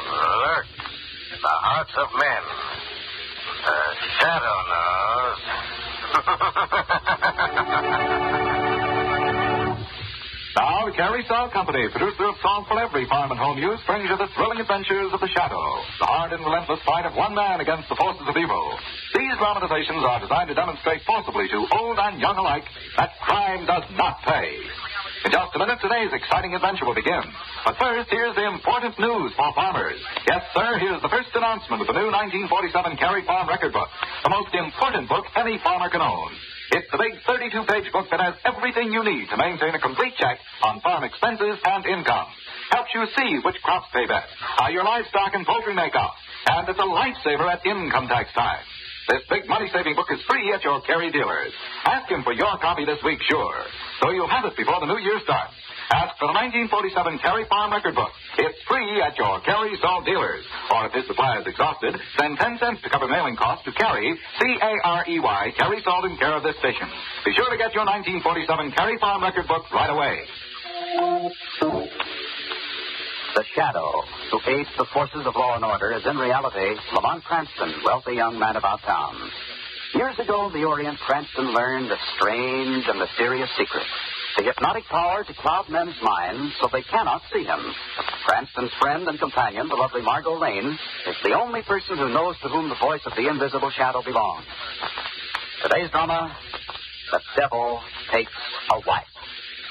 lurks in the hearts of men. The Shadow knows. Now, the Carey Saw Company, producer of songs for every farm and home use, brings you the thrilling adventures of the Shadow, the hard and relentless fight of one man against the forces of evil. These dramatizations are designed to demonstrate forcibly to old and young alike that crime does not pay. In just a minute, today's exciting adventure will begin. But first, here's the important news for farmers. Yes, sir, here's the first announcement of the new 1947 Carey Farm Record Book, the most important book any farmer can own. It's the big 32-page book that has everything you need to maintain a complete check on farm expenses and income. Helps you see which crops pay best, how your livestock and poultry make out, and it's a lifesaver at income tax time. This big money-saving book is free at your Carey dealers. Ask him for your copy this week, sure. So you'll have it before the new year starts. Ask for the 1947 Carey Farm Record Book. It's free at your Carey Salt dealers. Or if his supply is exhausted, send 10 cents to cover mailing costs to Carey, C-A-R-E-Y, Carey Salt in care of this station. Be sure to get your 1947 Carey Farm Record Book right away. The Shadow, who aids the forces of law and order, is in reality Lamont Cranston, wealthy young man about town. Years ago in the Orient, Cranston learned a strange and mysterious secret. The hypnotic power to cloud men's minds so they cannot see him. Cranston's friend and companion, the lovely Margot Lane, is the only person who knows to whom the voice of the invisible Shadow belongs. Today's drama, The Devil Takes a Wife.